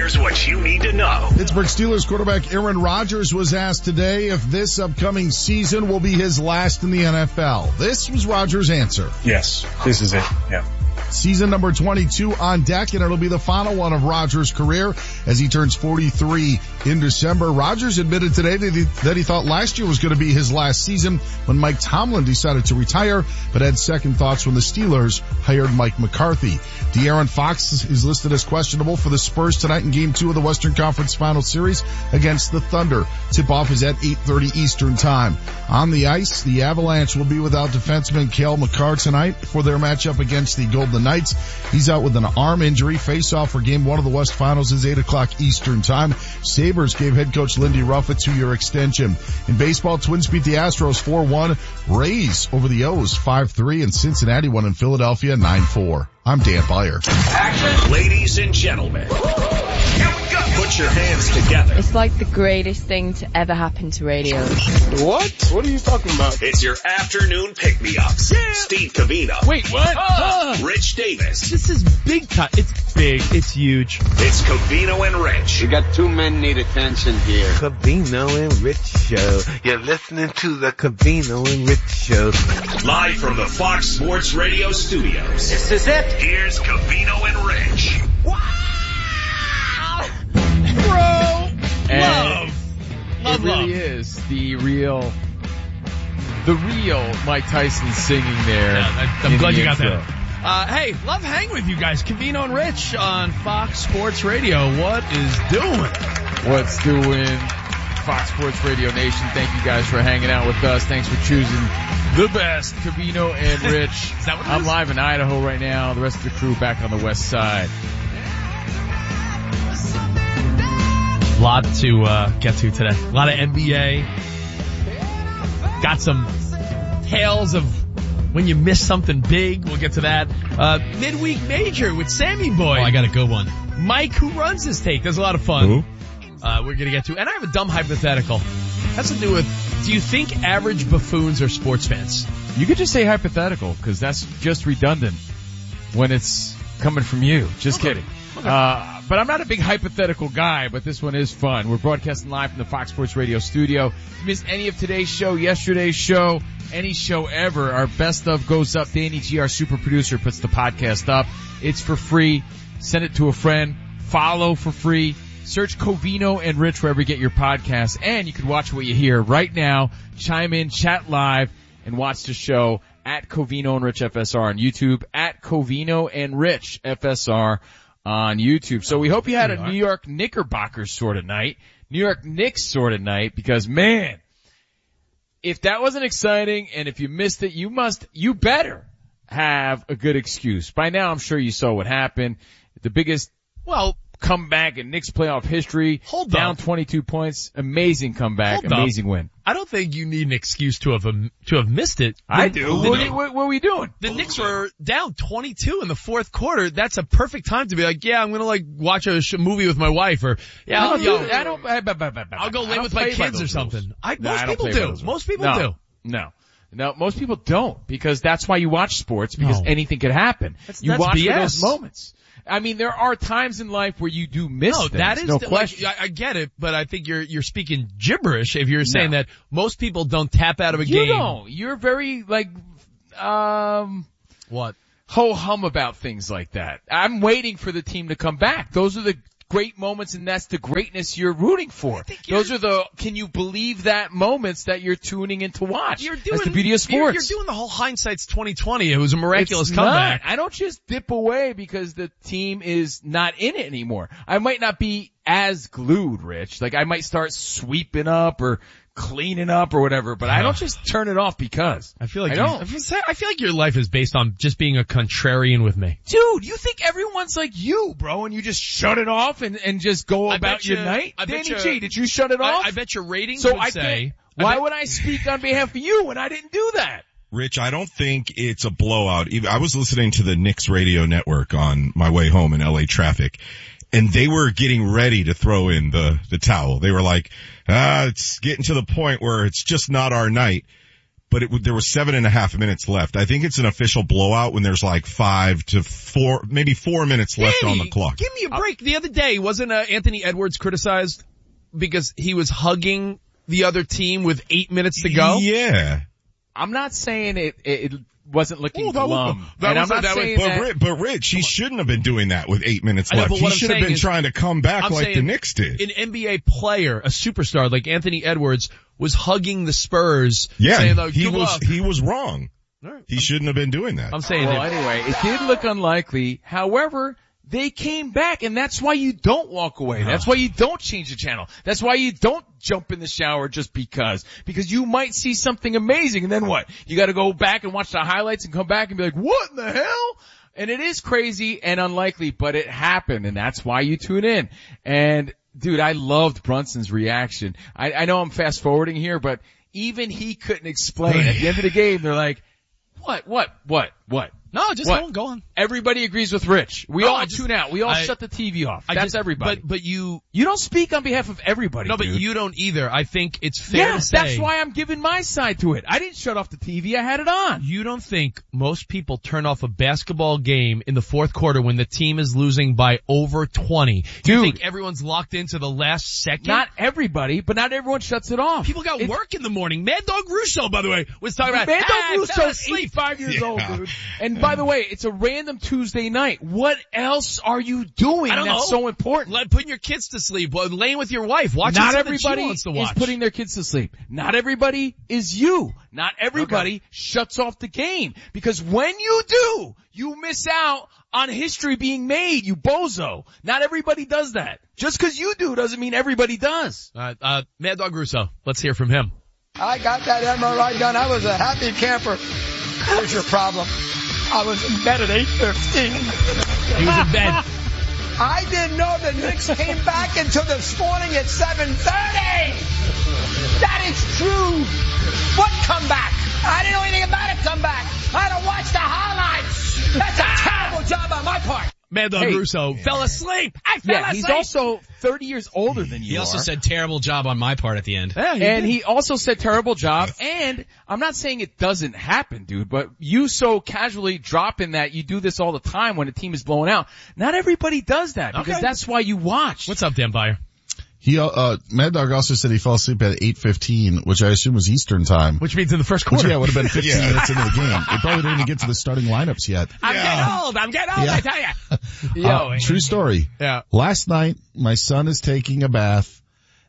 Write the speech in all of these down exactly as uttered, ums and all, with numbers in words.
Here's what you need to know. Pittsburgh Steelers quarterback Aaron Rodgers was asked today if this upcoming season will be his last in the N F L. This was Rodgers' answer. Yes, this is it. Yeah. Season number twenty-two on deck, and it'll be the final one of Rodgers' career as he turns forty-three in December. Rodgers admitted today that he, that he thought last year was going to be his last season when Mike Tomlin decided to retire, but had second thoughts when the Steelers hired Mike McCarthy. De'Aaron Fox is listed as questionable for the Spurs tonight in Game two of the Western Conference Final Series against the Thunder. Tip-off is at eight thirty Eastern Time. On the ice, the Avalanche will be without defenseman Cale Makar tonight for their matchup against the Golden Knights. He's out with an arm injury. Face-off for Game one of the West Finals is eight o'clock Eastern Time. Sabres gave head coach Lindy Ruff a two-year extension. In baseball, Twins beat the Astros four one. Rays over the O's five three, and Cincinnati won in Philadelphia nine four. I'm Dan Byer. Action, ladies and gentlemen. Here we go. Put your hands together. It's like the greatest thing to ever happen to radio. What? What are you talking about? It's your afternoon pick-me-ups. Yeah. Steve Covino. Wait, what? Uh, Rich Davis. This is big time. It's big. It's huge. It's Covino and Rich. We got two men need attention here. Covino and Rich Show. You're listening to the Covino and Rich Show. Live from the Fox Sports Radio studios. This is it. Here's Covino and Rich. Wow! Bro! And Love! Love, it really love. is the real, the real Mike Tyson singing there. Yeah, I, I'm glad the you got intro. that. Uh, hey, love hanging with you guys. Covino and Rich on Fox Sports Radio. What is doing? What's doing? Fox Sports Radio Nation, thank you guys for hanging out with us. Thanks for choosing the best, Covino and Rich. Is that what it I'm is? live in Idaho right now. The rest of the crew back on the west side. A lot to uh, get to today. A lot of N B A. Got some tales of when you miss something big. We'll get to that. Uh, midweek major with Sammy Boy. Oh, I got a good one. Mike, who runs this take. That's a lot of fun. Who? Uh, we're going to get to. And I have a dumb hypothetical. Has to do with, do you think average buffoons are sports fans? You could just say hypothetical, because that's just redundant when it's coming from you. Just Okay. kidding. Okay. Uh, but I'm not a big hypothetical guy, but this one is fun. We're broadcasting live from the Fox Sports Radio studio. If you missed any of today's show, yesterday's show, any show ever, our best of goes up. Danny G, our super producer, puts the podcast up. It's for free. Send it to a friend. Follow for free. Search Covino and Rich wherever you get your podcasts. And you can watch what you hear right now. Chime in, chat live, and watch the show at Covino and Rich F S R on YouTube, at Covino and Rich F S R on YouTube. So we hope you had a New York Knickerbockers sort of night, New York Knicks sort of night, because man, if that wasn't exciting and if you missed it, you must, you better have a good excuse. By now, I'm sure you saw what happened. The biggest, well, comeback in Knicks playoff history. Hold down up. twenty-two points. Amazing comeback. Hold amazing up. win. I don't think you need an excuse to have um, to have missed it. I The- do. the- What, are you- what, what are we doing? The Knicks were down twenty-two in the fourth quarter. That's a perfect time to be like, yeah, I'm gonna like watch a sh- movie with my wife, or yeah, I I'll, don't, yo, do- I don't, I, but, but, but, but, I'll go I live don't with my play by kids or those something. rules. I, No, most I don't people play by do. those rules. Most people no, do. No. No, most people don't, because that's why you watch sports, because No. anything could happen. That's- you that's watch B S. for those moments. I mean, there are times in life where you do miss No, things, that is no the, question. like, I, I get it, but I think you're you're speaking gibberish if you're saying No. that most people don't tap out of a you game. don't. You're very, like, um, What? ho-hum about things like that. I'm waiting for the team to come back. Those are the great moments, and that's the greatness you're rooting for. Those are the, can you believe that moments that you're tuning in to watch? You're doing that's the beauty of you're, sports. you're doing the whole hindsight's twenty twenty. It was a miraculous It's comeback. not. I don't just dip away because the team is not in it anymore. I might not be as glued, Rich. Like I might start sweeping up or cleaning up or whatever, but I don't just turn it off because. I feel like I you- don't. I feel, I feel like your life is based on just being a contrarian with me. Dude, you think everyone's like you, bro, and you just shut it off and, and just go I about bet your you- night? I bet Danny you- G, did you shut it off? I, I bet your ratings so would I say. can't, I why bet- would I speak on behalf of you when I didn't do that? Rich, I don't think it's a blowout. Even- I was listening to the Knicks radio network on my way home in L A traffic, and they were getting ready to throw in the, the towel. They were like, ah, it's getting to the point where it's just not our night. But but it, there was seven and a half minutes left. I think it's an official blowout when there's like five to four, maybe four minutes left Danny, on the clock. Give me a break. The other day, wasn't uh, Anthony Edwards criticized because he was hugging the other team with eight minutes to go? Yeah. I'm not saying it, it, it wasn't looking Oh, that glum. was- that and was- I'm not that was- saying But, that. Rich, but Rich, he shouldn't have been doing that with eight minutes I know, left. but He what I'm should have saying been is- trying to come back I'm like saying the Knicks did. An N B A player, a superstar like Anthony Edwards, was hugging the Spurs. Yeah, saying, like, he "Good was, luck." he was wrong. All right. He shouldn't have been doing that. I'm saying Well, that. anyway, it did look unlikely. However, they came back, and that's why you don't walk away. That's why you don't change the channel. That's why you don't jump in the shower just because. Because you might see something amazing, and then what? You gotta go back and watch the highlights and come back and be like, what in the hell? And it is crazy and unlikely, but it happened, and that's why you tune in. And, dude, I loved Brunson's reaction. I, I know I'm fast forwarding here, but even he couldn't explain. At the end of the game, they're like, what, what, what, what? No, just What? go on, go on. Everybody agrees with Rich. We No, all I just- tune out. We all I- shut the T V off. I That's just- everybody. But, but you, you don't speak on behalf of everybody. no, but dude. you don't either. I think it's fair Yeah, to say. that's why I'm giving my side to it. I didn't shut off the T V. I had it on. You don't think most people turn off a basketball game in the fourth quarter when the team is losing by over twenty? You Dude. think everyone's locked into the last second? Not everybody, but not everyone shuts it off. People got It's- work in the morning. Mad Dog Russo, by the way, was talking about, Mad ah, Dog I fell Russo's asleep. eighty-five years Yeah. old, dude. And by the way, it's a random Tuesday night. What else are you doing I don't that's know. so important? Let, putting your kids to sleep, well, laying with your wife, watching Not something she everybody wants to is watch. putting their kids to sleep. Not everybody is you. Not everybody shuts off the game. Because when you do, you miss out on history being made, you bozo. Not everybody does that. Just because you do doesn't mean everybody does. Uh, uh, Mad Dog Russo, let's hear from him. I got that M R I done. I was a happy camper. Here's your problem. I was in bed at eight fifteen. He was in bed. I didn't know the Knicks came back until this morning at seven thirty. That is true. What comeback? I didn't know anything about a comeback. I had to watch the highlights. That's a terrible job on my part. Mad Dog Hey. Russo fell asleep. I fell Yeah, asleep. he's also thirty years older than you He also are. said terrible job on my part at the end. Yeah, he And did. he also said terrible job, and I'm not saying it doesn't happen, dude, but you so casually drop in that you do this all the time when a team is blowing out. Not everybody does that, because Okay. that's why you watch. What's up, Dan Byer? He, uh, uh, Mad Dog also said he fell asleep at eight fifteen, which I assume was Eastern time. Which means in the first Which, quarter. yeah, would have been fifteen Yeah. minutes into the game. They probably didn't even get to the starting lineups yet. I'm getting old. I'm getting old, Yeah. I tell you. Yo, Uh, true story. Yeah. Last night, my son is taking a bath,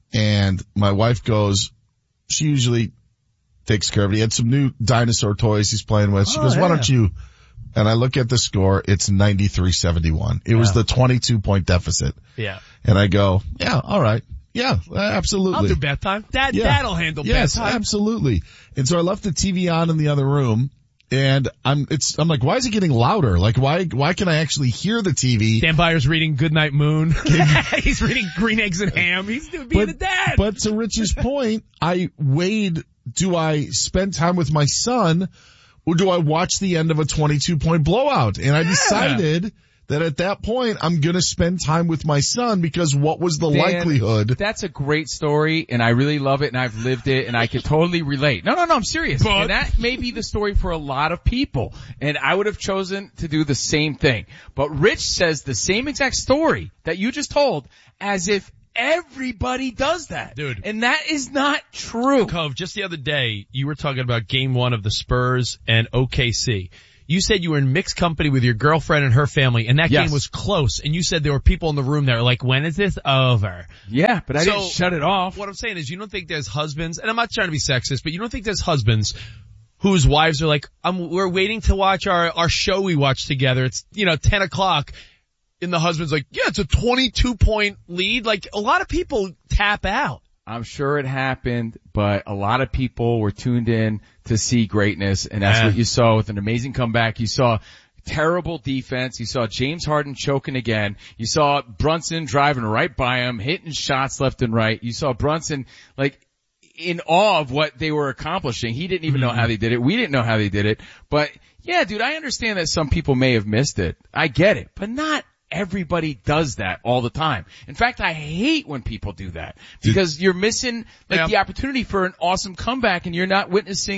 and my wife goes, she usually takes care of it. He had some new dinosaur toys he's playing with. She Oh, goes, why yeah. don't you? And I look at the score, it's ninety-three seventy-one. It was the twenty-two point deficit. Yeah. And I go, yeah, all right. Yeah, absolutely. I'll do bath time. Dad, Yeah. Dad'll handle Yes, bath time. absolutely. And so I left the T V on in the other room, and I'm, it's, I'm like, why is it getting louder? Like, why, why can I actually hear the T V? Dan Byer's reading Goodnight Moon. He's reading Green Eggs and Ham. He's being but, a dad. But to Rich's point, I weighed, do I spend time with my son, or do I watch the end of a twenty-two point blowout? And I decided that at that point, I'm gonna spend time with my son, because what was the Dan, likelihood? That's a great story, and I really love it, and I've lived it, and I can totally relate. No, no, no, I'm serious. But- And that may be the story for a lot of people, and I would have chosen to do the same thing. But Rich says the same exact story that you just told, as if everybody does that. Dude. And that is not true. Cove, just the other day, you were talking about game one of the Spurs and O K C. You said you were in mixed company with your girlfriend and her family, and that Yes. game was close, and you said there were people in the room that were like, when is this over? Yeah, but I So, didn't shut it off. What I'm saying is you don't think there's husbands, and I'm not trying to be sexist, but you don't think there's husbands whose wives are like, um, we're waiting to watch our, our show we watch together. It's, you know, ten o'clock. And the husband's like, yeah, it's a twenty-two point lead. Like, a lot of people tap out. I'm sure it happened, but a lot of people were tuned in to see greatness, and that's Yeah. what you saw with an amazing comeback. You saw terrible defense. You saw James Harden choking again. You saw Brunson driving right by him, hitting shots left and right. You saw Brunson, like, in awe of what they were accomplishing. He didn't even know how they did it. We didn't know how they did it. But, yeah, dude, I understand that some people may have missed it. I get it. But not everybody does that all the time. In fact, I hate when people do that, because you're missing like Yeah. the opportunity for an awesome comeback, and you're not witnessing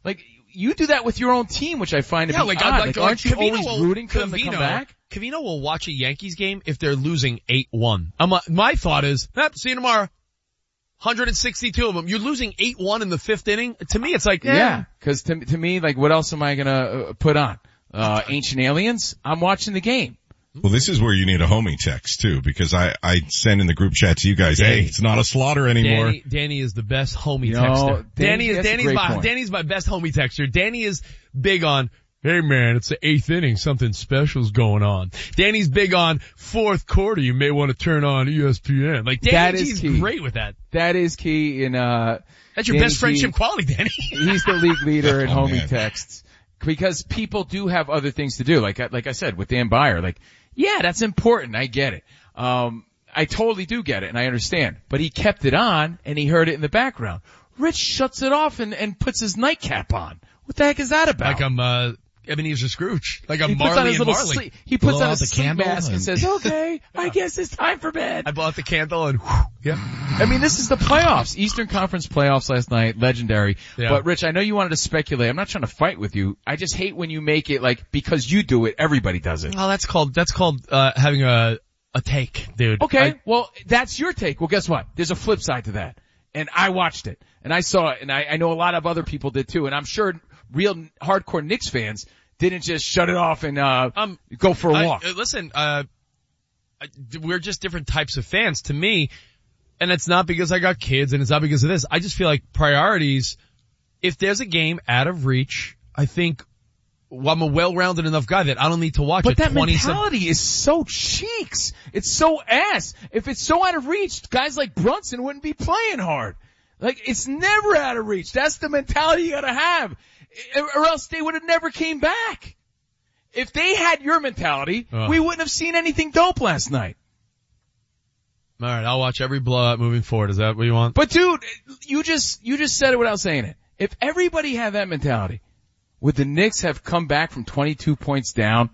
Like, you do that with your own team, which I find to yeah, be like, odd. Like, like, like, aren't you Covino always will, rooting for Covino, them to come back? Covino will watch a Yankees game if they're losing eight one. I'm like, my thought is, eh, see you tomorrow. one hundred sixty-two of them. You're losing eight one in the fifth inning. To me, it's like, eh. Yeah, because to, to me, like, what else am I gonna uh, put on? Uh, Ancient Aliens? I'm watching the game. Well, this is where you need a homing text too, because I, I send in the group chat to you guys, Danny, hey, it's not a slaughter anymore. Danny, Danny is the best homie you texter. Know, Danny, Danny is, Danny's my, point. Danny's my best homie texter. Danny is big on, hey man, it's the eighth inning, something special's going on. Danny's big on fourth quarter, you may want to turn on E S P N. Like, Danny G's great with that. That is key in, uh, that's your Danny best friendship G, quality, Danny. He's the league leader in oh, homie man. texts. Because people do have other things to do. Like, like I said, with Dan Byer, like, yeah, that's important. I get it. Um, I totally do get it and I understand. But he kept it on and he heard it in the background. Rich shuts it off and, and puts his nightcap on. What the heck is that about? Like I'm, uh, Ebenezer Scrooge. Like I'm he puts Marley on his and little Marley. Sleep, he puts Blow on out his the sleep candle mask and, and says, okay, I guess it's time for bed. I blew out the candle and whew, yeah. I mean, this is the playoffs. Eastern Conference playoffs last night. Legendary. Yeah. But Rich, I know you wanted to speculate. I'm not trying to fight with you. I just hate when you make it like, because you do it, everybody does it. Well, that's called, that's called, uh, having a, a take, dude. Okay. I, well, that's your take. Well, guess what? There's a flip side to that. And I watched it. And I saw it. And I, I know a lot of other people did too. And I'm sure real hardcore Knicks fans didn't just shut it off and, uh, um, go for a I, walk. Uh, listen, uh, we're just different types of fans. To me, and it's not because I got kids and it's not because of this. I just feel like priorities, if there's a game out of reach, I think well, I'm a well-rounded enough guy that I don't need to watch but a that twenty-seven mentality is so cheeks. It's so ass. If it's so out of reach, guys like Brunson wouldn't be playing hard. Like, it's never out of reach. That's the mentality you gotta have. Or else they would have never came back. If they had your mentality, oh. we wouldn't have seen anything dope last night. All right, I'll watch every blowout moving forward. Is that what you want? But dude, you just, you just said it without saying it. If everybody had that mentality, would the Knicks have come back from twenty-two points down?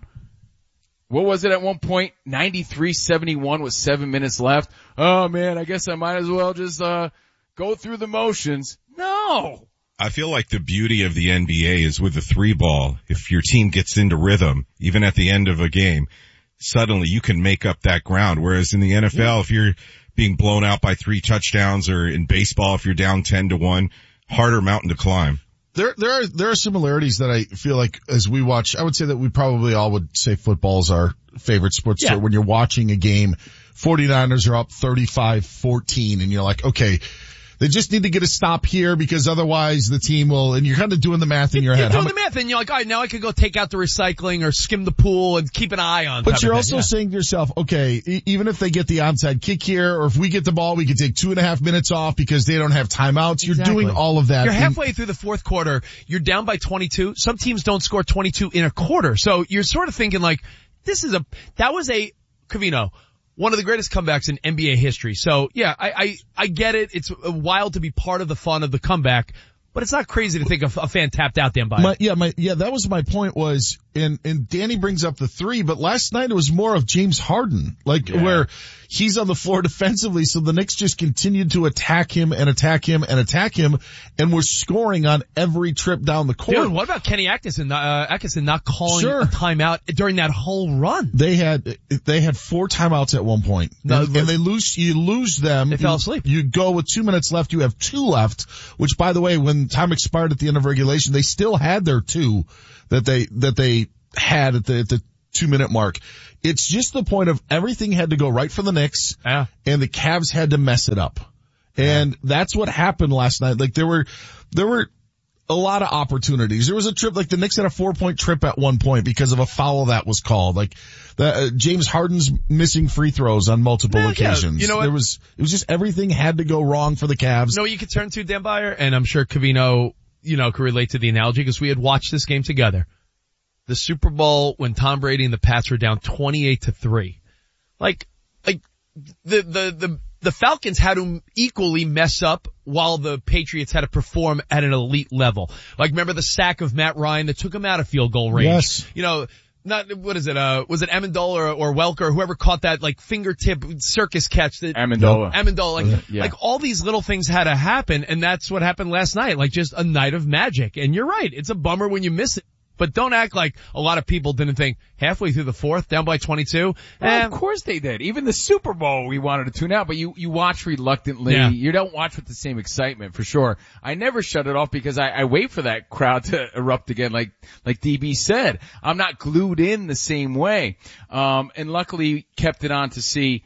What was it at one point? ninety-three seventy-one with seven minutes left. Oh man, I guess I might as well just, uh, go through the motions. No. I feel like the beauty of the N B A is with the three ball. If your team gets into rhythm, even at the end of a game, suddenly you can make up that ground. Whereas in the N F L, yeah. if you're being blown out by three touchdowns, or in baseball, if you're down ten to one, harder mountain to climb. There, there are, there are similarities that I feel like as we watch, I would say that we probably all would say football is our favorite sports. Yeah. So when you're watching a game, 49ers are up thirty-five fourteen and you're like, okay, they just need to get a stop here because otherwise the team will, and you're kind of doing the math in your you're head. You're doing How the math and you're like, all right, now I could go take out the recycling or skim the pool and keep an eye on. But you're also yeah. saying to yourself, okay, e- even if they get the onside kick here, or if we get the ball, we can take two and a half minutes off because they don't have timeouts. You're Exactly. doing all of that. You're halfway through the fourth quarter. You're down by twenty-two. Some teams don't score twenty-two in a quarter. So you're sort of thinking like, this is a, that was a, Covino, one of the greatest comebacks in N B A history. So yeah, I, I, I get it. It's wild to be part of the fun of the comeback, but it's not crazy to think a, a fan tapped out Dan Byer. My, yeah, my, yeah, that was my point was, and, and Danny brings up the three, but last night it was more of James Harden, like yeah. where he's on the floor defensively, so the Knicks just continued to attack him and attack him and attack him, and we're scoring on every trip down the court. Dude, what about Kenny Atkinson, uh, Atkinson not calling sure. a timeout during that whole run? They had, they had four timeouts at one point. No, and, and they lose, you lose them. They fell you, asleep. You go with two minutes left, you have two left, which by the way, when time expired at the end of regulation, they still had their two that they, that they had at the, at the two minute mark. It's just the point of everything had to go right for the Knicks, yeah. and the Cavs had to mess it up. And yeah. that's what happened last night. Like there were, there were a lot of opportunities. There was a trip, like the Knicks had a four point trip at one point because of a foul that was called. Like the, uh, James Harden's missing free throws on multiple Man, occasions. Yeah. You know what? There was, it was just everything had to go wrong for the Cavs. You know what you could turn to, Dan Byer? And I'm sure Covino, you know, could relate to the analogy because we had watched this game together. The Super Bowl when Tom Brady and the Pats were down twenty-eight to three. Like, like, the, the, the, the Falcons had to equally mess up while the Patriots had to perform at an elite level. Like, remember the sack of Matt Ryan that took him out of field goal range? Yes. You know, not, what is it, uh, was it Amendola or, or Welker, whoever caught that, like, fingertip circus catch that. Amendola. Amendola, like, yeah. like all these little things had to happen, and that's what happened last night, like just a night of magic. And you're right, it's a bummer when you miss it. But don't act like a lot of people didn't think halfway through the fourth, down by twenty-two. Well, eh, of course they did. Even the Super Bowl, we wanted to tune out, but you, you watch reluctantly. Yeah. You don't watch with the same excitement, for sure. I never shut it off because I, I wait for that crowd to erupt again, like, like D B said. I'm not glued in the same way. Um, and luckily kept it on to see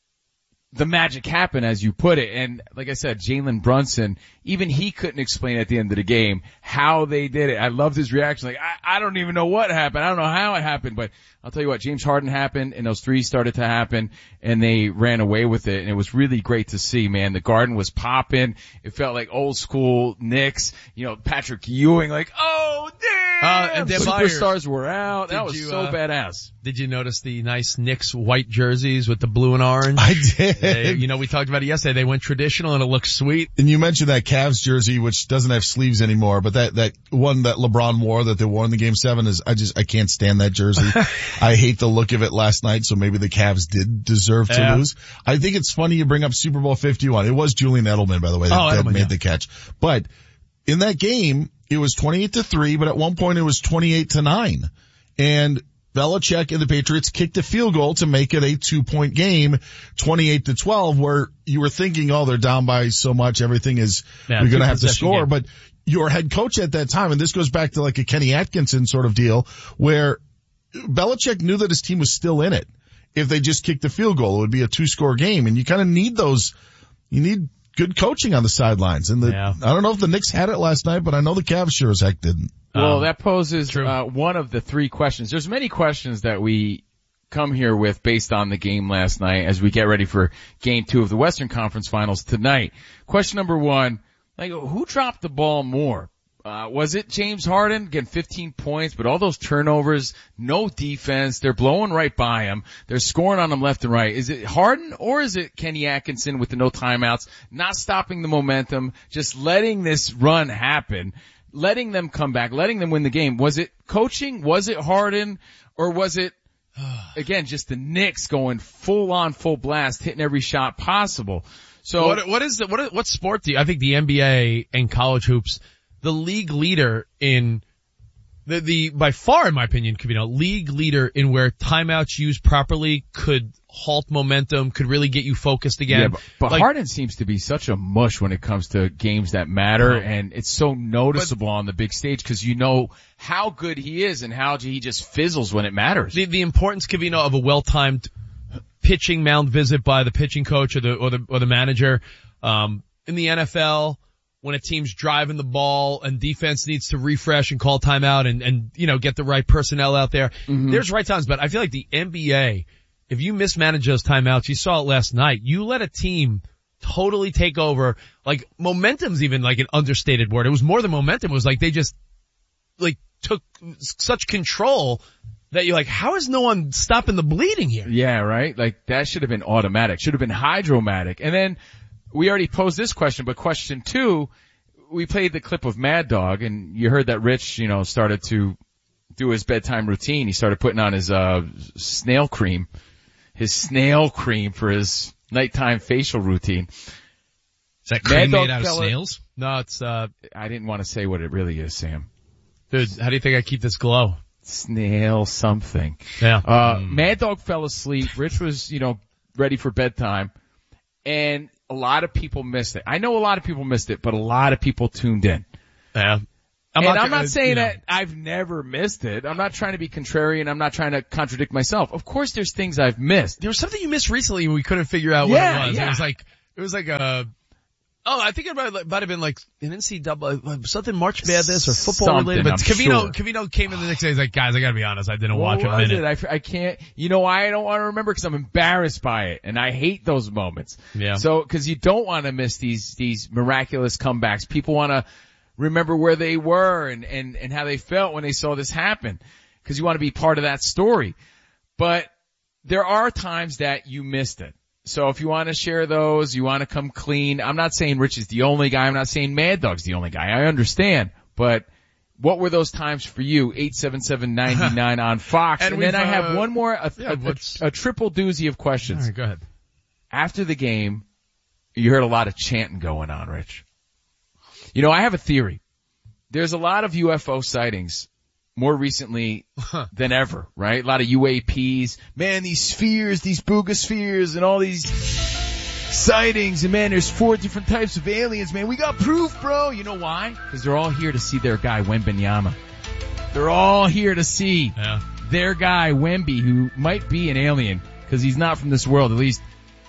the magic happen, as you put it. And like I said, Jalen Brunson, even he couldn't explain at the end of the game how they did it. I loved his reaction. Like, I, I don't even know what happened. I don't know how it happened, but I'll tell you what, James Harden happened and those threes started to happen and they ran away with it. And it was really great to see, man. The Garden was popping. It felt like old school Knicks, you know, Patrick Ewing, like, oh, damn! Uh, and Deb Superstars Myers, were out. That was you, so uh, badass. Did you notice the nice Knicks white jerseys with the blue and orange? I did. They, you know, we talked about it yesterday. They went traditional and it looks sweet. And you mentioned that Cavs jersey, which doesn't have sleeves anymore, but that, that one that LeBron wore that they wore in the game seven is, I just, I can't stand that jersey. I hate the look of it last night, so maybe the Cavs did deserve to yeah. lose. I think it's funny you bring up Super Bowl fifty-one. It was Julian Edelman, by the way, that, oh, that Edelman, made yeah. the catch. But in that game, it was twenty-eight to three, but at one point it was twenty-eight to nine. And Belichick and the Patriots kicked a field goal to make it a two-point game, twenty-eight to twelve, where you were thinking, oh, they're down by so much, everything is, yeah, we're going to have to score. Game. But your head coach at that time, and this goes back to like a Kenny Atkinson sort of deal, where Belichick knew that his team was still in it. If they just kicked the field goal, it would be a two-score game, and you kind of need those, you need good coaching on the sidelines. And the, yeah. I don't know if the Knicks had it last night, but I know the Cavs sure as heck didn't. Well, Um, that poses uh, one of the three questions. There's many questions that we come here with based on the game last night as we get ready for game two of the Western Conference Finals tonight. Question number one, like, who dropped the ball more? Uh, was it James Harden? Again, fifteen points, but all those turnovers, no defense, they're blowing right by him. They're scoring on him left and right. Is it Harden or is it Kenny Atkinson with the no timeouts, not stopping the momentum, just letting this run happen, letting them come back, letting them win the game? Was it coaching? Was it Harden? Or was it, again, just the Knicks going full on, full blast, hitting every shot possible? So what, what is the, what, what sport do you, I think the N B A and college hoops, the league leader in the, the, by far in my opinion, could be a league leader in where timeouts used properly could halt momentum, could really get you focused again. Yeah, but, but like, Harden seems to be such a mush when it comes to games that matter, uh, and it's so noticeable but, on the big stage because you know how good he is and how he just fizzles when it matters. The, the importance, Covino, of a well-timed pitching mound visit by the pitching coach or the, or the, or the manager, um, in the N F L, when a team's driving the ball and defense needs to refresh and call timeout and, and, you know, get the right personnel out there. Mm-hmm. There's right times, but I feel like the N B A, if you mismanage those timeouts, you saw it last night, you let a team totally take over, like momentum's even like an understated word. It was more than momentum. It was like they just, like, took such control that you're like, how is no one stopping the bleeding here? Yeah, right? Like, that should have been automatic. Should have been hydromatic. And then, we already posed this question, but question two, we played the clip of Mad Dog, and you heard that Rich, you know, started to do his bedtime routine. He started putting on his, uh, snail cream, his snail cream for his nighttime facial routine. Is that cream Mad made Dog out of fella, snails? No, it's, uh, I didn't want to say what it really is, Sam. dude, how do you think I keep this glow? Snail something. Yeah. Uh, mm. Mad Dog fell asleep. Rich was, you know, ready for bedtime. And a lot of people missed it. I know a lot of people missed it, but a lot of people tuned in. Yeah. I'm and not I'm gonna, not saying you know. that I've never missed it. I'm not trying to be contrarian. I'm not trying to contradict myself. Of course there's things I've missed. There was something you missed recently and we couldn't figure out what yeah, it was. Yeah. It was like, it was like a, oh, I think it might, might have been like an N C double A, something March Madness or football something, related. But I'm Covino, sure. Covino came in the next day. He's like, guys, I gotta be honest. I didn't what watch a was minute. It? I, I can't, you know why I don't want to remember? Cause I'm embarrassed by it and I hate those moments. Yeah. So, cause you don't want to miss these, these miraculous comebacks. People want to remember where they were and, and, and how they felt when they saw this happen. Cause you want to be part of that story. But there are times that you missed it. So if you want to share those, you want to come clean. I'm not saying Rich is the only guy. I'm not saying Mad Dog's the only guy. I understand. But what were those times for you? eight seven seven, nine nine on Fox. And and then I we've, have uh, one more, a, yeah, a, a, a triple doozy of questions. All right, go ahead. After the game, you heard a lot of chanting going on, Rich. You know, I have a theory. There's a lot of U F O sightings more recently than ever, right? A lot of U A Ps. Man, these spheres, these booga spheres and all these sightings. And man, there's four different types of aliens, man. We got proof, bro. You know why? Because they're all here to see their guy, Wembanyama. They're all here to see yeah. their guy, Wemby, who might be an alien because he's not from this world. At least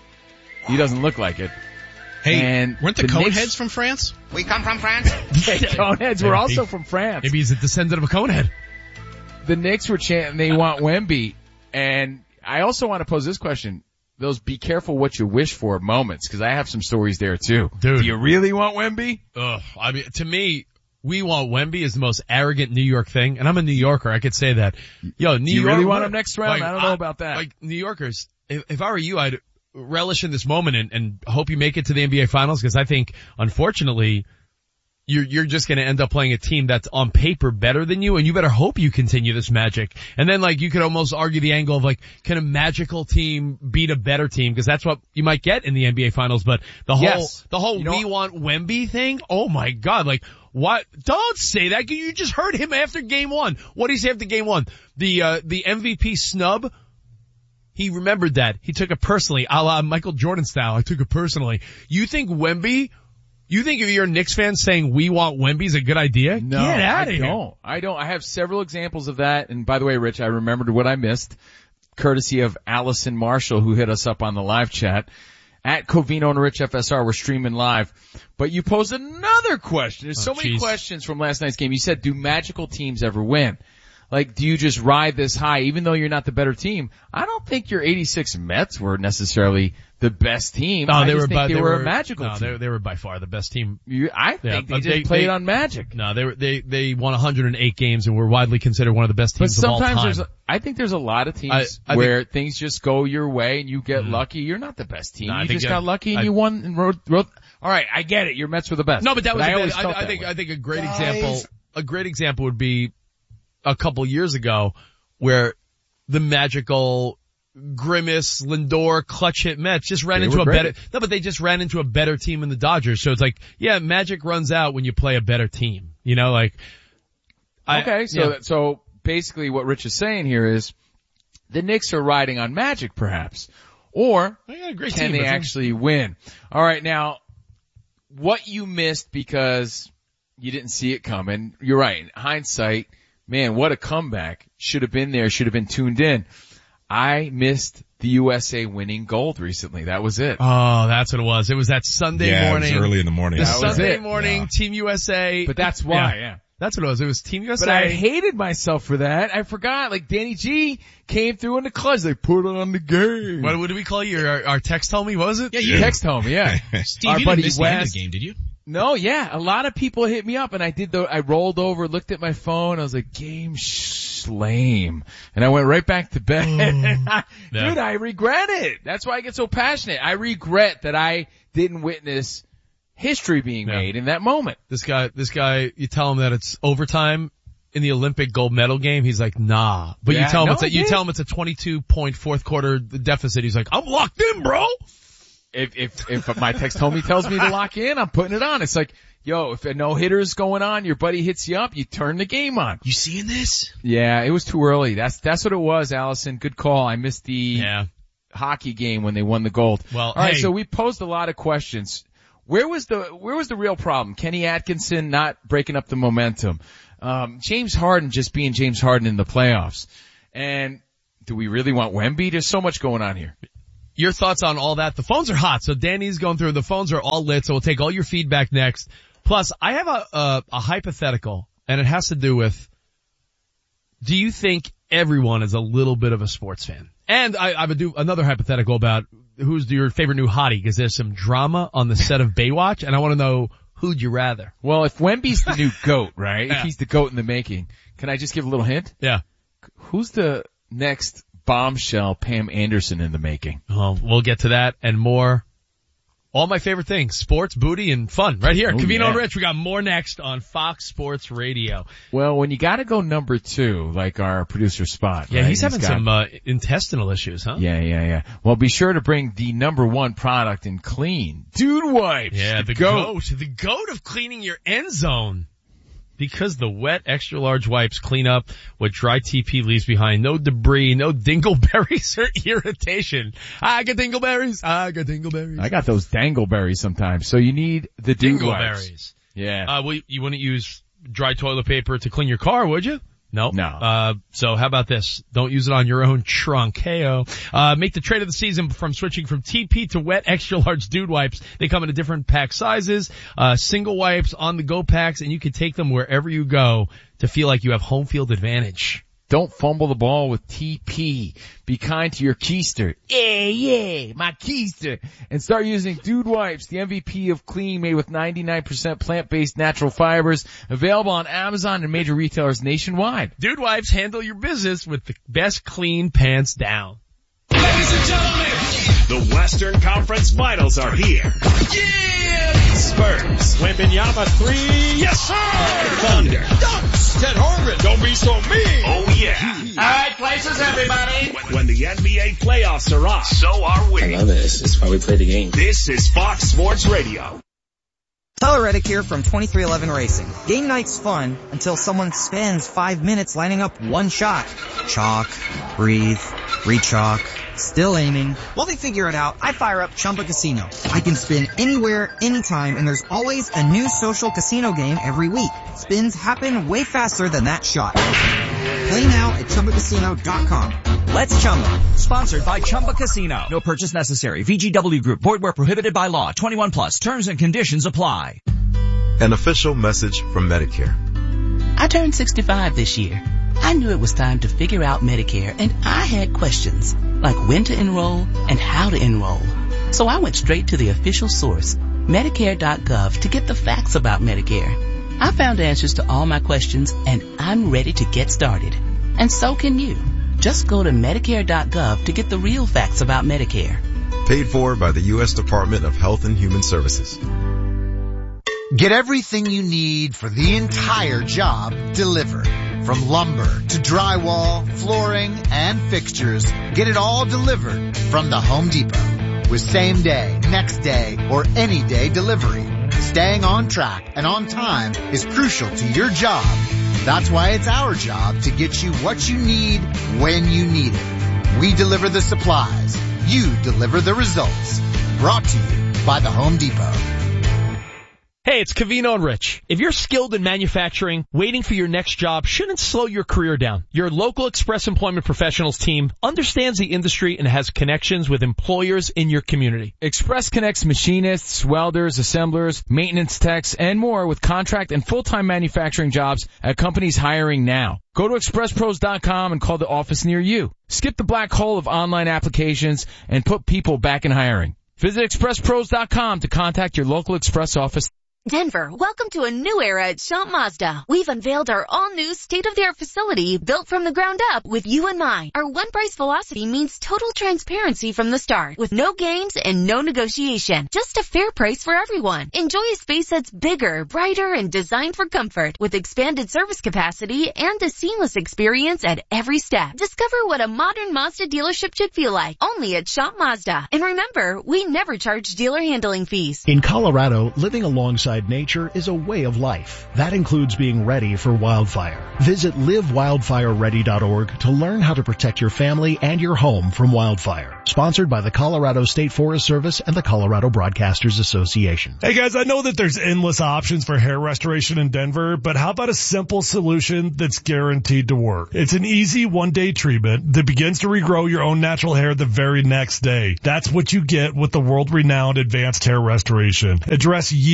he doesn't look like it. Hey, and weren't the, the Coneheads Knicks, from France? We come from France. yeah, Coneheads were also from France. Maybe he's a descendant of a Conehead. The Knicks were chanting they want Wemby. And I also want to pose this question. Those be careful what you wish for moments, because I have some stories there too. Dude. Do you really want Wemby? Ugh. I mean, to me, we want Wemby is the most arrogant New York thing. And I'm a New Yorker. I could say that. Yo, New Do you York. really want him next round? Like, I don't know about that. Like, New Yorkers, if, if I were you, I'd relish in this moment and, and hope you make it to the N B A Finals, because I think, unfortunately, you're, you're just going to end up playing a team that's on paper better than you, and you better hope you continue this magic. And then, like, you could almost argue the angle of, like, can a magical team beat a better team? Because that's what you might get in the N B A Finals. But the whole, Yes. the whole You know we want Wemby thing, oh my God, like, what? Don't say that. You just heard him after game one. What did he say after game one? The, uh, the M V P snub? He remembered that. He took it personally, a la Michael Jordan style. I took it personally. You think Wemby, you think if you're a Knicks fan saying we want Wemby is a good idea? No, Get out I of here. don't. I don't. I have several examples of that. And by the way, Rich, I remembered what I missed, courtesy of Allison Marshall, who hit us up on the live chat. At Covino and Rich F S R, we're streaming live. But you posed another question. There's so Oh, many geez. questions from last night's game. You said, do magical teams ever win? Like, do you just ride this high even though you're not the better team? I don't think your eighty-six Mets were necessarily the best team. No, I they just were think by, they, they were were a magical no, team. they, they were by far the best team. You, I think Yeah, they but just they- played they- on magic. No, they were, they, they won one hundred eight games and were widely considered one of the best But teams of all time. sometimes there's, a, I think there's a lot of teams I- I where things just go your way and you get Mm. lucky. You're not the best team. No, I you think just I- got lucky and I- you won and rode, rode. All right, I get it. Your Mets were the best. No, but that was I a always bad, felt I, I that think, way. I think a great Guys. example, a great example would be a couple years ago where the magical Grimace, Lindor, clutch hit Mets just ran They into were a great. better, no, but they just ran into a better team in the Dodgers. So it's like, yeah, magic runs out when you play a better team. You know, like, I, Okay, so yeah. so basically what Rich is saying here is the Knicks are riding on magic perhaps. Or I got a great can team, they but- actually win? All right, now what you missed because you didn't see it coming. You're right. In hindsight, man, what a comeback. Should have been there, should have been tuned in. I missed the U S A winning gold recently. That was it. Oh, that's what it was. It was that Sunday yeah, morning. it was early in the morning. The That was Sunday it. morning, Yeah. Team U S A. But that's why, yeah. That's what it was. It was Team U S A. But I hated myself for that. I forgot. Like Danny G came through in the clutch. They put on the game. What, what did we call you? Our, our text told me, what was it? Yeah, You you, text home, yeah. Steve, Our you buddy didn't miss the end of West. the game, did you? No, yeah. A lot of people hit me up and I did the, I rolled over, looked at my phone. I was like, game sh- lame. And I went right back to bed. And I, Yeah. Dude, I regret it. That's why I get so passionate. I regret that I didn't witness history being Yeah. made in that moment. This guy, this guy, you tell him that it's overtime in the Olympic gold medal game. He's like, nah. But Yeah, you tell him no, it's a, I you did. tell him it's a twenty-two point fourth quarter deficit. He's like, I'm locked in, bro. If, if, if my text homie tells me to lock in, I'm putting it on. It's like, yo, if a no hitter's going on, your buddy hits you up, you turn the game on. You seeing this? Yeah, it was too early. That's, that's what it was, Allison. Good call. I missed the Yeah. hockey game when they won the gold. Well, all right, hey. so we posed a lot of questions. Where was the, where was the real problem? Kenny Atkinson not breaking up the momentum. Um, James Harden just being James Harden in the playoffs. And do we really want Wemby? There's so much going on here. Your thoughts on all that? The phones are hot, so Danny's going through. The phones are all lit, so we'll take all your feedback next. Plus, I have a, a, a hypothetical, and it has to do with, do you think everyone is a little bit of a sports fan? And I, I would do another hypothetical about who's your favorite new hottie, because there's some drama on the set of Baywatch, and I want to know who'd you rather. Well, if Wemby's the new GOAT, right? Yeah. If he's the GOAT in the making, can I just give a little hint? Yeah. Who's the next bombshell Pam Anderson in the making? Well, we'll get to that and more All my favorite things, sports, booty, and fun. Right here. Oh, Covino yeah. and Rich, we got more next on Fox Sports Radio. Well, when you gotta go number two, like our producer Spot. Yeah, right? he's having got, some uh, intestinal issues, huh? Yeah, yeah, yeah. Well, be sure to bring the number one product in clean. Dude Wipes. Yeah, the, the goat. goat. The goat of cleaning your end zone. Because the wet, extra-large wipes clean up what dry T P leaves behind. No debris, no dingleberries or irritation. I got dingleberries. I got dingleberries. I got those dangleberries sometimes. So you need the Dude Wipes. Dingleberries. Yeah. Uh, well, you wouldn't use dry toilet paper to clean your car, would you? Nope. No. Uh, so how about this? Don't use it on your own trunk. Heyo. Uh, make the trade of the season from switching from T P to wet extra large Dude Wipes. They come in different pack sizes, uh, single wipes, on the go packs, and you can take them wherever you go to feel like you have home field advantage. Don't fumble the ball with T P. Be kind to your keister. Yeah, yeah, my keister. And start using Dude Wipes, the M V P of clean, made with ninety-nine percent plant-based natural fibers. Available on Amazon and major retailers nationwide. Dude Wipes, handle your business with the best clean pants down. Ladies and gentlemen, the Western Conference Finals are here. Yeah! Spurs. Wembanyama three. Yes, sir! Thunder. Dunks. Ted Harvin. Don't be so mean. Oh, yeah. All right, places, everybody. When, when the N B A playoffs are on, so are we. I love it. This is why we play the game. This is Fox Sports Radio. Tyler Reddick here from twenty-three eleven Racing. Game night's fun until someone spends five minutes lining up one shot. Chalk, breathe, re-chalk, still aiming. While they figure it out, I fire up Chumba Casino. I can spin anywhere, anytime, and there's always a new social casino game every week. Spins happen way faster than that shot. Play now at Chumba Casino dot com. Let's Chumba. Sponsored by Chumba Casino. No purchase necessary. V G W Group. Void where prohibited by law. twenty-one plus. Terms and conditions apply. An official message from Medicare. I turned sixty-five this year. I knew it was time to figure out Medicare, and I had questions, like when to enroll and how to enroll. So I went straight to the official source, Medicare dot gov, to get the facts about Medicare. I found answers to all my questions, and I'm ready to get started. And so can you. Just go to Medicare dot gov to get the real facts about Medicare. Paid for by the U S Department of Health and Human Services. Get everything you need for the entire job delivered. From lumber to drywall, flooring, and fixtures, get it all delivered from the Home Depot. With same day, next day, or any day delivery. Staying on track and on time is crucial to your job. That's why it's our job to get you what you need when you need it. We deliver the supplies. You deliver the results. Brought to you by the Home Depot. Hey, it's Covino and Rich. If you're skilled in manufacturing, waiting for your next job shouldn't slow your career down. Your local Express Employment Professionals team understands the industry and has connections with employers in your community. Express connects machinists, welders, assemblers, maintenance techs, and more with contract and full-time manufacturing jobs at companies hiring now. Go to express pros dot com and call the office near you. Skip the black hole of online applications and put people back in hiring. Visit express pros dot com to contact your local Express office. Denver, welcome to a new era at Shop Mazda. We've unveiled our all-new state-of-the-art facility built from the ground up with you in mind. Our one-price philosophy means total transparency from the start, with no games and no negotiation. Just a fair price for everyone. Enjoy a space that's bigger, brighter, and designed for comfort, with expanded service capacity and a seamless experience at every step. Discover what a modern Mazda dealership should feel like, only at Shop Mazda. And remember, we never charge dealer handling fees. In Colorado, living alongside nature is a way of life. That includes being ready for wildfire. Visit live wildfire ready dot org to learn how to protect your family and your home from wildfire. Sponsored by the Colorado State Forest Service and the Colorado Broadcasters Association. Hey guys, I know that there's endless options for hair restoration in Denver, but how about a simple solution that's guaranteed to work? It's an easy one-day treatment that begins to regrow your own natural hair the very next day. That's what you get with the world-renowned Advanced Hair Restoration. Address years of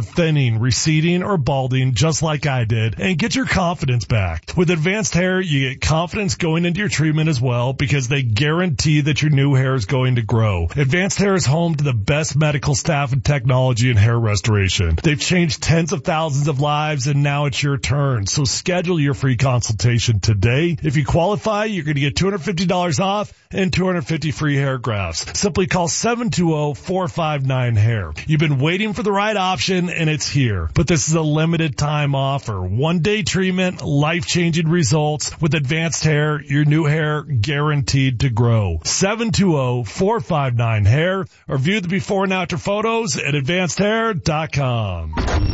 thinning, receding, or balding just like I did and get your confidence back. With Advanced Hair, you get confidence going into your treatment as well because they guarantee that your new hair is going to grow. Advanced Hair is home to the best medical staff and technology in hair restoration. They've changed tens of thousands of lives and now it's your turn. So schedule your free consultation today. If you qualify, you're going to get two hundred fifty dollars off and two hundred fifty free hair grafts. Simply call seven two zero, four five nine, hair. You've been waiting for the right option and it's here. But this is a limited time offer. One day treatment, life-changing results with Advanced Hair, your new hair guaranteed to grow. seven two zero, four five nine, hair or view the before and after photos at advanced hair dot com.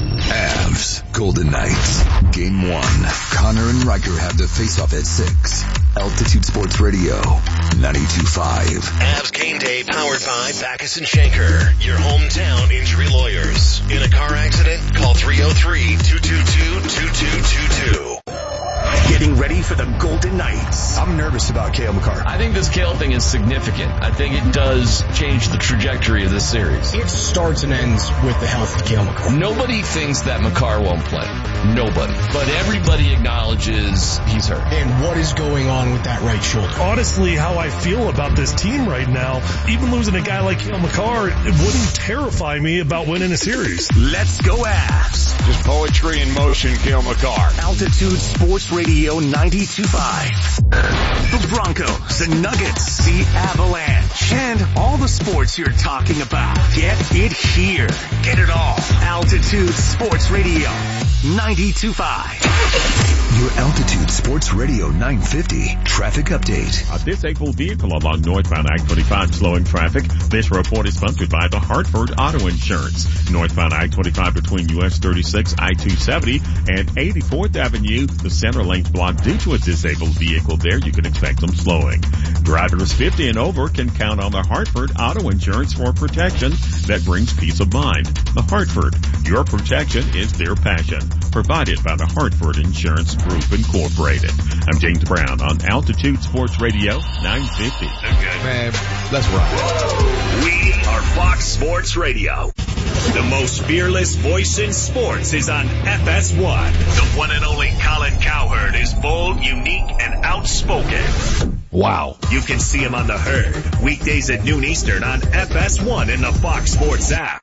Avs, Golden Knights, Game one. Connor and Riker have to face off at six. Altitude Sports Radio, ninety-two point five. Avs Game Day powered by Backus and Shanker, your hometown injury lawyers. In a car accident, call three oh three, two two two, two two two two. Getting ready for the Golden Knights. I'm nervous about Cale Makar. I think this Cale thing is significant. I think it does change the trajectory of this series. It starts and ends with the health of Cale Makar. Nobody thinks that Makar won't play. Nobody. But everybody acknowledges he's hurt. And what is going on with that right shoulder? Honestly, how I feel about this team right now, even losing a guy like Cale Makar, it wouldn't terrify me about winning a series. Let's go Avs. Just poetry in motion, Cale Makar. Altitude Sports Radio ninety-two point five. The Broncos, the Nuggets, the Avalanche, and all the sports you're talking about. Get it here. Get it all. Altitude Sports Radio ninety-two point five. Your Altitude Sports Radio nine fifty traffic update. A disabled vehicle along northbound I twenty-five slowing traffic. This report is sponsored by the Hartford Auto Insurance. Northbound I twenty-five between U S thirty-six, I two seventy, and eighty-fourth Avenue. The center lane's blocked due to a disabled vehicle there. You can expect some slowing. Drivers fifty and over can count on the Hartford Auto Insurance for protection that brings peace of mind. The Hartford, your protection is their passion. Provided by the Hartford Insurance Group Incorporated. I'm James Brown on Altitude Sports Radio nine fifty. Okay. Man, let's rock. We are Fox Sports Radio. The most fearless voice in sports is on F S one. The one and only Colin Cowherd is bold, unique, and outspoken. Wow. You can see him on The Herd, weekdays at noon Eastern on F S one in the Fox Sports app.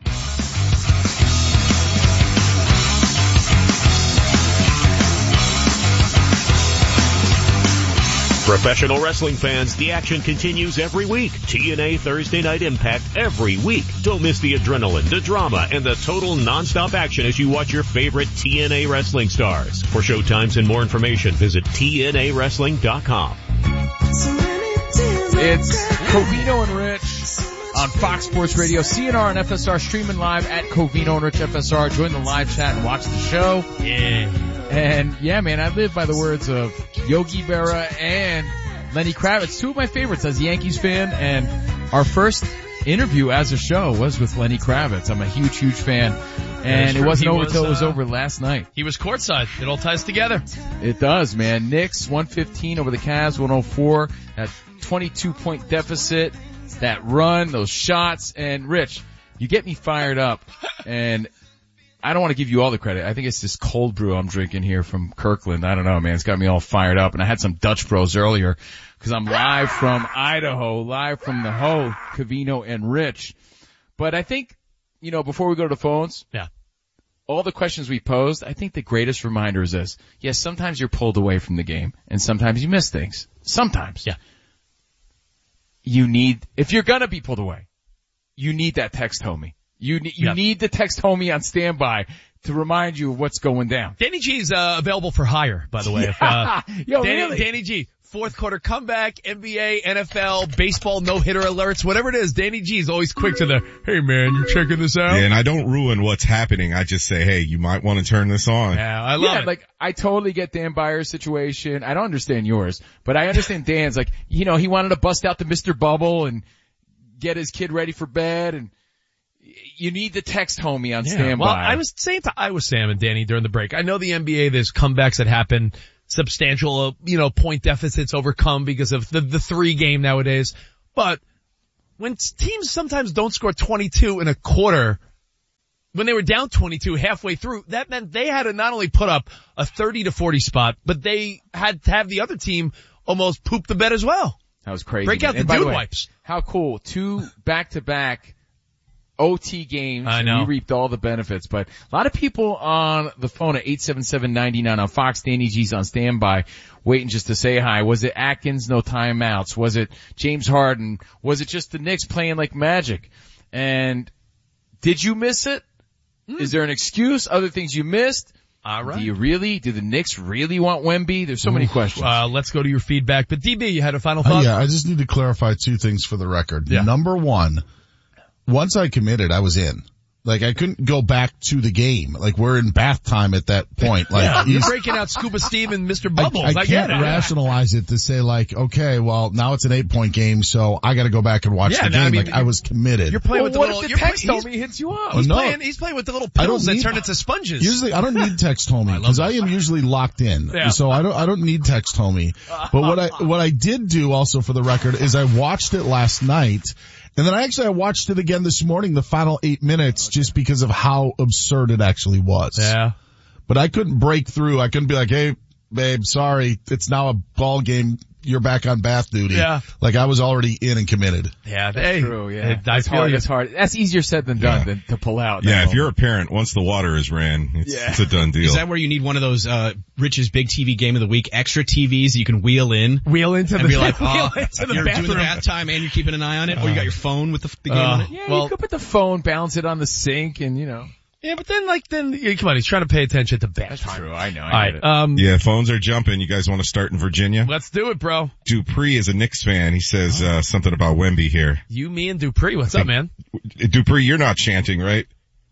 Professional wrestling fans, the action continues every week. T N A Thursday Night Impact every week. Don't miss the adrenaline, the drama, and the total nonstop action as you watch your favorite T N A wrestling stars. For showtimes and more information, visit T N A wrestling dot com. It's Covino and Rich on Fox Sports Radio, C N R and F S R, streaming live at Covino and Rich F S R. Join the live chat and watch the show. Yeah. And yeah, man, I live by the words of Yogi Berra and Lenny Kravitz, two of my favorites as a Yankees fan. And our first interview as a show was with Lenny Kravitz. I'm a huge, huge fan. And it wasn't over until it was over last night. He was courtside. It all ties together. It does, man. Knicks one fifteen over the Cavs one oh four. That twenty-two point deficit, that run, those shots. And Rich, you get me fired up. And I don't want to give you all the credit. I think it's this cold brew I'm drinking here from Kirkland. I don't know, man. It's got me all fired up. And I had some Dutch Bros earlier because I'm live from Idaho, live from the Ho, Covino and Rich. But I think, you know, before we go to the phones, yeah, all the questions we posed, I think the greatest reminder is this. Yes, sometimes you're pulled away from the game and sometimes you miss things. Sometimes. Yeah. You need, if you're going to be pulled away, you need that text homie. You need, you yep. need the text homie on standby to remind you of what's going down. Danny G is uh, available for hire, by the way. Yeah. If, uh, Yo, Danny, really? Danny G, fourth quarter comeback, N B A, N F L, baseball, no-hitter alerts, whatever it is, Danny G is always quick to the, hey man, you checking this out? Yeah, and I don't ruin what's happening. I just say, hey, you might want to turn this on. Yeah, I love yeah, it. like, I totally get Dan Byers' situation. I don't understand yours, but I understand Dan's. Like, you know, he wanted to bust out the Mister Bubble and get his kid ready for bed, and you need the text homie on yeah. standby. Well, I was saying to Iowa Sam and Danny during the break, I know the N B A, there's comebacks that happen, substantial, you know, point deficits overcome because of the, the three game nowadays. But when teams sometimes don't score twenty-two in a quarter, when they were down twenty-two halfway through, that meant they had to not only put up a thirty to forty spot, but they had to have the other team almost poop the bed as well. That was crazy. Break out man. the And by dude way, wipes. How cool. Two back-to-back O T games. I know. We reaped all the benefits, but a lot of people on the phone at eight seven seven, nine nine on Fox. Danny G's on standby, waiting just to say hi. Was it Atkins, no timeouts? Was it James Harden? Was it just the Knicks playing like magic? And did you miss it? Mm. Is there an excuse? Other things you missed? All right. Do you really? Do the Knicks really want Wemby? There's so Ooh. many questions. Uh, let's go to your feedback. But D B, you had a final Uh, thought? yeah, I just need to clarify two things for the record. Yeah. Number one, once I committed, I was in. Like, I couldn't go back to the game. Like, we're in bath time at that point. Like, yeah, you're he's- breaking out Scuba Steve and Mister Bubbles. I, I, I, can't get it. rationalize it to say like, okay, well, now it's an eight point game, so I gotta go back and watch Yeah, the no, game. I mean, like, I was committed. You're playing Well, with the what little, if the you're text play- homie hits you up? He's Oh, no. playing, he's playing with the little I don't pills that need- turn into sponges. Usually, I don't need text homie because I, I am usually locked in, Yeah. so I don't. I don't need text homie. But what I what I did do also for the record is I watched it last night, and then I actually I watched it again this morning, the final eight minutes, just because of how absurd it actually was. Yeah. But I couldn't break through. I couldn't be like, hey, babe, sorry, it's now a ball game. You're back on bath duty. Yeah. Like I was already in and committed. Yeah, That's hey, true, yeah. it- I That's feel hard, you. that's hard. That's easier said than done Yeah. than to pull out. Yeah, that if you're moment. a parent, once the water is ran, it's, Yeah. it's a done deal. Is that where you need one of those, uh, Rich's Big T V Game of the Week extra T Vs you can wheel in? Wheel into and the, be like, wheel oh, into the you're bathroom. doing the bath time and you're keeping an eye on it, or you got your phone with the, the game Uh, on it? Yeah, Well- you could put the phone, bounce it on the sink, and you know. Yeah, but then like, then, yeah, come on, he's trying to pay attention to bath time. True, I know. I All get right, it. um, Yeah, phones are jumping. You guys want to start in Virginia? let's do it, bro. Dupree is a Knicks fan. He says uh, something about Wemby here. You, me, and Dupree. What's up, man? Dupree, you're not chanting, right?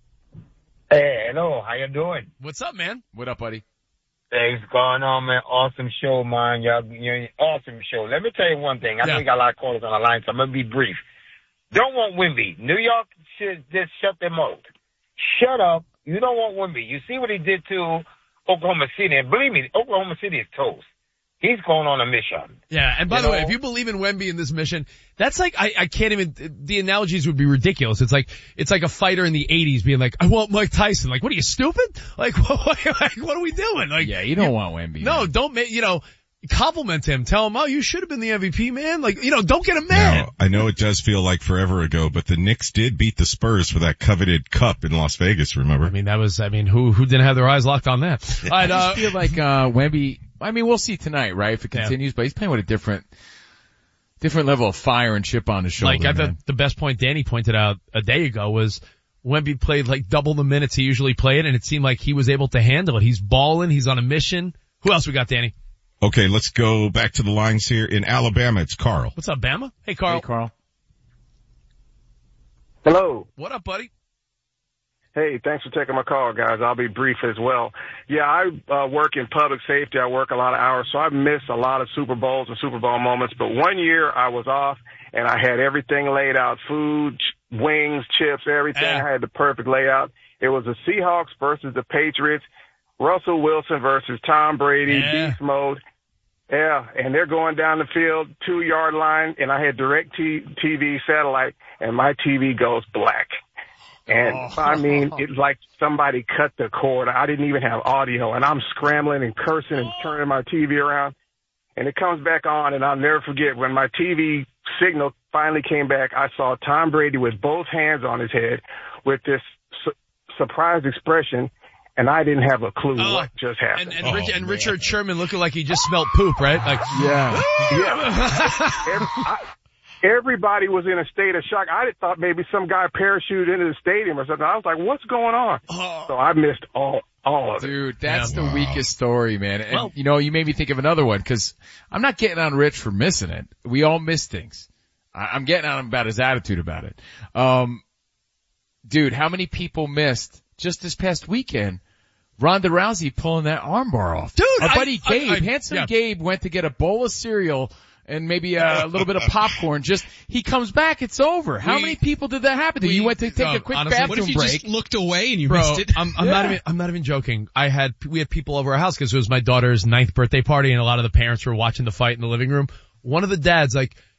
Hey, hello, how you doing? What's up, man? What up, buddy? Thanks going on, man. Awesome show, man. Y'all, you awesome show. Let me tell you one thing. I Yeah. know we got a lot of callers on the line, so I'm gonna be brief. Don't want Wemby. New York should just shut them out. Shut up. You don't want Wemby. You see what he did to Oklahoma City, and believe me, Oklahoma City is toast. He's going on a mission. Yeah, and by You the way, know? if you believe in Wemby in this mission, that's like, I, I can't even, the analogies would be ridiculous. It's like, it's like a fighter in the eighties being like, I want Mike Tyson. Like, what are you, stupid? Like, what, like, what are we doing? Like, Yeah, you don't want Wemby. no, man. don't make, you know, compliment him. Tell him, oh, you should have been the M V P, man. Like, you know, don't get him mad. Now, I know it does feel like forever ago, but the Knicks did beat the Spurs for that coveted cup in Las Vegas, remember? I mean, that was, I mean, who, who didn't have their eyes locked on that? All right, I uh, just feel like, uh, Wemby, I mean, we'll see tonight, right, if it Yeah. continues, but he's playing with a different, different level of fire and chip on his shoulder. like, I man. thought the best point Danny pointed out a day ago was Wemby played like double the minutes he usually played, and it seemed like he was able to handle it. He's balling. He's on a mission. Who else we got, Danny? Okay, let's go back to the lines here. In Alabama, it's Carl. What's up, Bama? Hey, Carl. Hey, Carl. Hello. What up, buddy? Hey, thanks for taking my call, guys. I'll be brief as well. Yeah, I uh, work in public safety. I work a lot of hours, so I miss a lot of Super Bowls and Super Bowl moments. But one year I was off, and I had everything laid out, food, ch- wings, chips, everything. Yeah. I had the perfect layout. It was the Seahawks versus the Patriots, Russell Wilson versus Tom Brady, Yeah. beast mode. Yeah, and they're going down the field, two-yard line, and I had direct T V satellite, and my T V goes black. And Oh. I mean, it's like somebody cut the cord. I didn't even have audio, and I'm scrambling and cursing and turning my T V around. And it comes back on, and I'll never forget when my T V signal finally came back. I saw Tom Brady with both hands on his head with this su- surprised expression, and I didn't have a clue Oh, what just happened. And, and, Rich, and Richard Sherman looking like he just smelled poop, right? Like, Yeah. Yeah. Every, I, everybody was in a state of shock. I thought maybe some guy parachuted into the stadium or something. I was like, what's going on? Oh. So I missed all all of it. Dude, that's Yeah. the weakest story, man. And, Well- you know, you made me think of another one, because I'm not getting on Rich for missing it. We all miss things. I, I'm getting on him about his attitude about it. Um, dude, how many people missed just this past weekend Ronda Rousey pulling that armbar off? Dude, our I- buddy I- Gabe, I- handsome yeah. Gabe, went to get a bowl of cereal and maybe a, a little bit of popcorn. Just, he comes back, it's over. How We- many people did that happen to? we- You went to take uh, a quick honestly, bathroom What if you break. just looked away and you Bro, missed it? I'm, I'm Yeah. not even, I'm not even joking. I had, we had people over our house because it was my daughter's ninth birthday party, and a lot of the parents were watching the fight in the living room. One of the dads, like,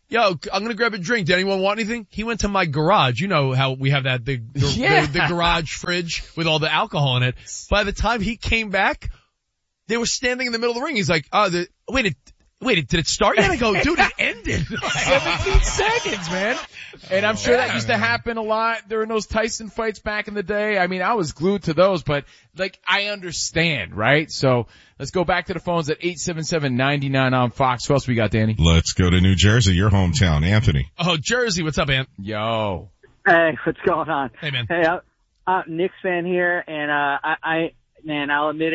yo, I'm gonna grab a drink. Did anyone want anything? He went to my garage. You know how we have that, the, the, Yeah. the, the garage fridge with all the alcohol in it. By the time he came back, they were standing in the middle of the ring. He's like, oh, the, wait, it, wait, did it start yet? I go, dude, it ended. seventeen seconds, man. And I'm sure that used to happen a lot during those Tyson fights back in the day. I mean, I was glued to those, but like, I understand, right? So let's go back to the phones at eight seven seven, nine nine on Fox. Who else we got, Danny? Let's go to New Jersey, your hometown, Anthony. Oh, Jersey, what's up, Ant? Yo. Hey, what's going on? Hey, man. Hey, I'm, I'm a Knicks fan here, and uh, I, I, man, I'll admit it.